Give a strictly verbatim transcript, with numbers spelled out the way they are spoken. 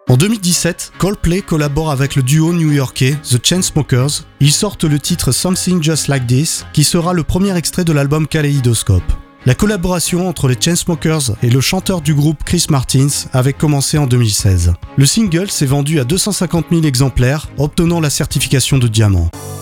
En deux mille dix-sept, Coldplay collabore avec le duo new-yorkais The Chainsmokers. Ils sortent le titre Something Just Like This, qui sera le premier extrait de l'album Kaleidoscope. La collaboration entre les Chainsmokers et le chanteur du groupe Chris Martins avait commencé en deux mille seize. Le single s'est vendu à deux cent cinquante mille exemplaires, obtenant la certification de diamant.